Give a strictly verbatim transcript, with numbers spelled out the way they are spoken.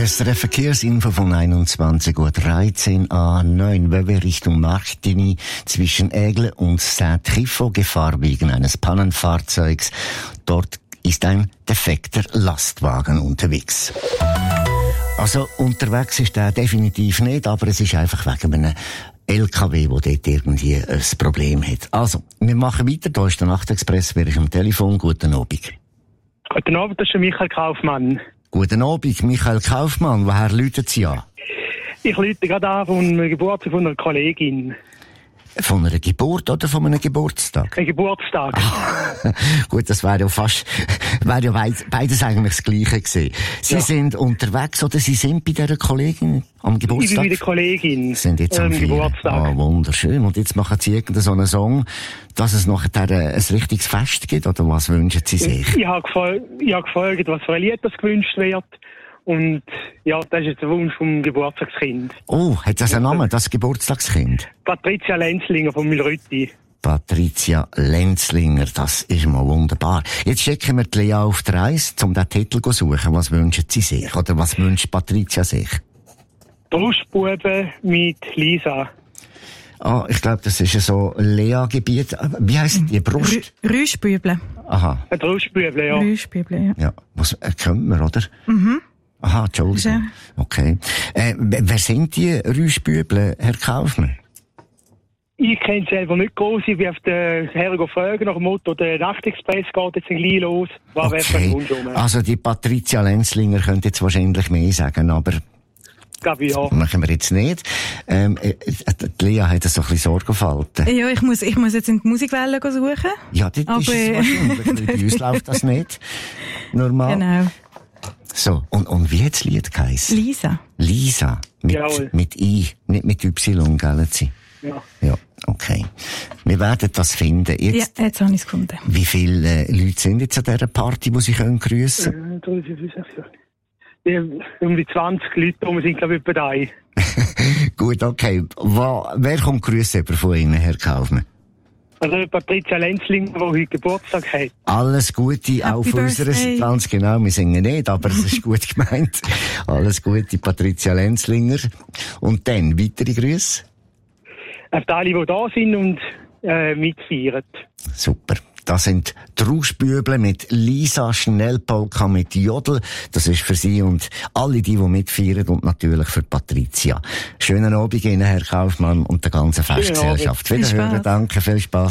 S R F Verkehrsinfo von einundzwanzig Uhr dreizehn A neun, weil wir Richtung Marktini zwischen Aigle und Saint-Trifo Gefahr wegen eines Pannenfahrzeugs. Dort ist ein defekter Lastwagen unterwegs. Also unterwegs ist der definitiv nicht, aber es ist einfach wegen einem L K W, der dort irgendwie ein Problem hat. Also, wir machen weiter. Da ist der Nachtexpress. Wer ist am Telefon? Guten Abend. Guten Abend, das ist Michael Kaufmann. Guten Abend, Michael Kaufmann. Woher läutet Sie an? Ich läute gerade an von einem Geburtstag von einer Kollegin. Von einer Geburt oder von einem Geburtstag? Ein Geburtstag. Ah, gut, das wäre ja fast, wäre ja beides eigentlich das Gleiche gewesen. Sie ja. sind unterwegs oder Sie sind bei dieser Kollegin am Geburtstag? Ich bin bei der Kollegin. Sind jetzt am ähm, Geburtstag. Ah, wunderschön. Und jetzt machen Sie irgendeinen so einen Song, dass es nachher ein richtiges Fest gibt, oder was wünschen Sie sich? Ich habe gefragt, ich habe gefragt, was für ein Lied das gewünscht wird. Und ja, das ist jetzt der Wunsch vom Geburtstagskind. Oh, hat das einen Namen, das Geburtstagskind? Patricia Lenzlinger von Milrütti. Patricia Lenzlinger, das ist mal wunderbar. Jetzt schicken wir die Lea auf die Reise, um den Titel zu suchen. Was wünschen Sie sich? Oder was wünscht Patricia sich? Brustbuben mit Lisa. Ah, ich glaube, das ist ja so Lea-Gebiet. Wie heisst die? Brust? Rüschbüble. Aha. Ein Brustbuble, ja. Rüschbüble, ja. Ja, was äh, kennt man, oder? Mhm. Aha, Entschuldigung. Okay. Äh, wer sind die Rüschbüble, Herr Kaufmann? Ich kenne es selber nicht groß. Ich bin auf den Herren fragen nach dem Motto, der Nachtexpress geht jetzt gleich los. Was wäre für ein Wunsch um? Also die Patricia Lenzlinger könnte jetzt wahrscheinlich mehr sagen, aber glaube ich, ja. Machen wir jetzt nicht. Ähm, äh, die Lea hat so ein bisschen Sorgenfalten. Ja, ich muss, ich muss jetzt in die Musikwelle suchen. Ja, das aber ist es wahrscheinlich. Bei uns läuft das nicht. Normal. Genau. So, und, und wie hat das Lied geheißen? Lisa. Lisa. Mit, Jawohl. mit I, nicht mit Y, gell? Sie? Ja. Ja, okay. Wir werden das finden. Jetzt, ja, jetzt habe ich es gefunden. Wie viele äh, Leute sind jetzt an dieser Party, die Sie können grüssen können? Äh, um die zwanzig Leute, wir sind, glaube ich, etwa da. Gut, okay. Wo, wer kommt grüssen von Ihnen, Herr Kaufmann? Also Patricia Lenzlinger, die heute Geburtstag hat. Alles Gute Happy auch von unserer Birthday. Seite. Ganz genau, wir singen nicht, aber es ist gut gemeint. Alles Gute, Patricia Lenzlinger. Und dann weitere Grüße? Auf die alle, die da sind und äh, mitfeiern. Super. Das sind die Rauschbüble mit Lisa, Schnellpolka mit Jodel. Das ist für Sie und alle die, die mitfeiern und natürlich für Patricia. Schönen Abend Ihnen, Herr Kaufmann, und der ganzen Festgesellschaft. Viel Wiederhören, Spaß. danke, viel Spaß.